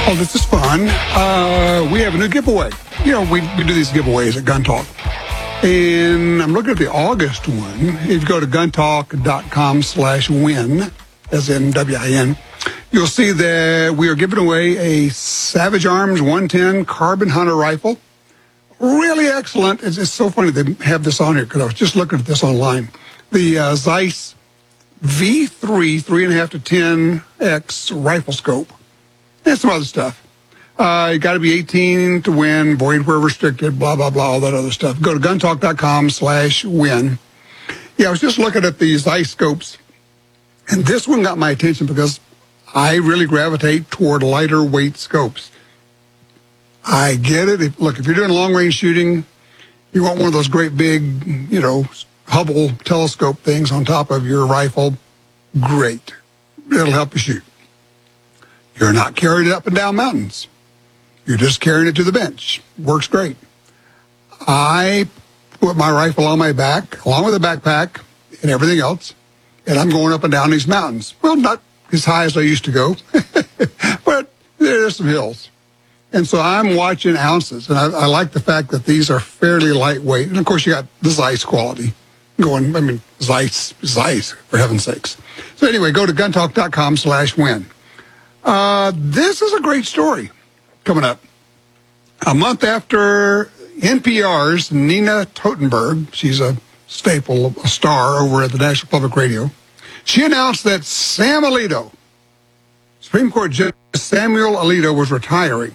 Oh, this is fun. We have a new giveaway. You know, we do these giveaways at Gun Talk. And I'm looking at the August one. If you go to guntalk.com/win, as in WIN, you'll see that we are giving away a Savage Arms 110 Carbon Hunter rifle. Really excellent. It's so funny they have this on here because I was just looking at this online. The Zeiss V3 3.5 to 10x rifle scope. And some other stuff. You got to be 18 to win, void where restricted, blah, blah, blah, all that other stuff. Go to guntalk.com/win. Yeah, I was just looking at these Zeiss scopes, and this one got my attention because I really gravitate toward lighter weight scopes. I get it. Look, if you're doing long-range shooting, you want one of those great big, Hubble telescope things on top of your rifle. Great. It'll help you shoot. You're not carrying it up and down mountains. You're just carrying it to the bench. Works great. I put my rifle on my back, along with a backpack and everything else, and I'm going up and down these mountains. Well, not as high as I used to go, but there's some hills. And so I'm watching ounces, and I like the fact that these are fairly lightweight. And, of course, you got the Zeiss quality going. I mean, Zeiss, for heaven's sakes. So anyway, go to guntalk.com/win. This is a great story coming up. A month after NPR's Nina Totenberg, she's a staple, a star over at the National Public Radio, she announced that Sam Alito, Supreme Court Judge Samuel Alito, was retiring.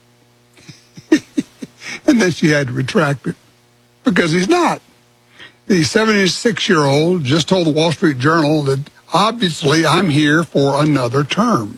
And then she had to retract it because he's not. The 76-year-old just told the Wall Street Journal that, obviously, I'm here for another term.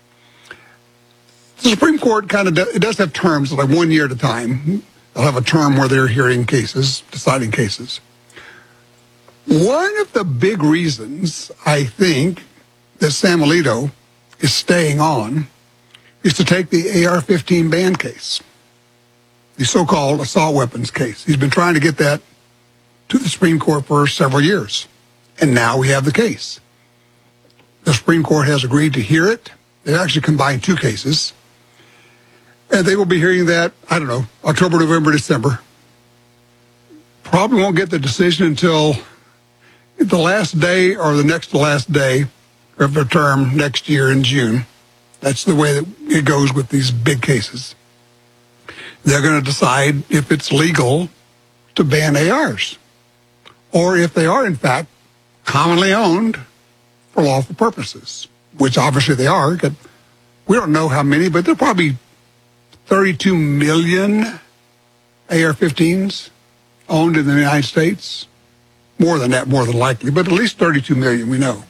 The Supreme Court it does have terms, like 1 year at a time. They'll have a term where they're hearing cases, deciding cases. One of the big reasons, I think, that Sam Alito is staying on is to take the AR-15 ban case, the so-called assault weapons case. He's been trying to get that to the Supreme Court for several years, and now we have the case. The Supreme Court has agreed to hear it. They've actually combined two cases. And they will be hearing that, October, November, December. Probably won't get the decision until the last day or the next to last day of their term next year in June. That's the way that it goes with these big cases. They're going to decide if it's legal to ban ARs, or if they are, in fact, commonly owned for lawful purposes, which obviously they are. We don't know how many, but there are probably 32 million AR-15s owned in the United States. More than that, more than likely, but at least 32 million we know.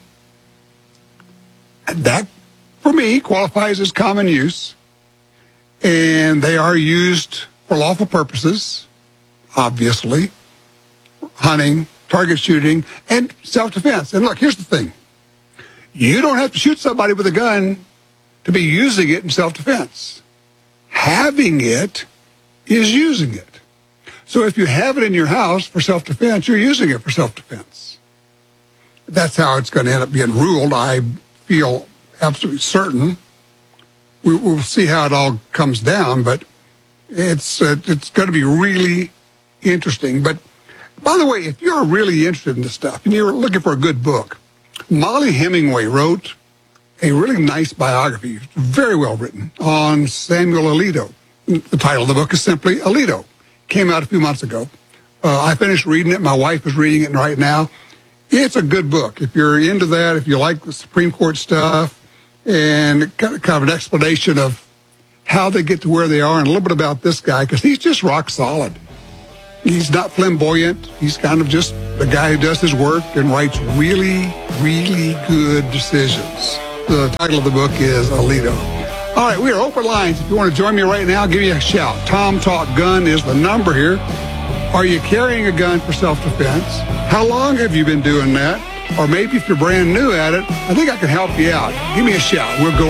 And that, for me, qualifies as common use. And they are used for lawful purposes, obviously. Hunting, target shooting, and self-defense. And look, here's the thing. You don't have to shoot somebody with a gun to be using it in self-defense. Having it is using it. So if you have it in your house for self-defense, you're using it for self-defense. That's how it's going to end up being ruled. I feel absolutely certain. We'll see how it all comes down, but it's going to be really interesting. But by the way, if you're really interested in this stuff and you're looking for a good book, Molly Hemingway wrote a really nice biography, very well written, on Samuel Alito. The title of the book is simply Alito. Came out a few months ago. I finished reading it. My wife is reading it right now. It's a good book. If you're into that, if you like the Supreme Court stuff, and kind of an explanation of how they get to where they are, and a little bit about this guy, because he's just rock solid. He's not flamboyant. He's kind of just the guy who does his work and writes really, really good decisions. The title of the book is Alito. All right, we are open lines. If you want to join me right now, give me a shout. Tom Talk Gun is the number here. Are you carrying a gun for self-defense? How long have you been doing that? Or maybe if you're brand new at it, I think I can help you out. Give me a shout. We'll go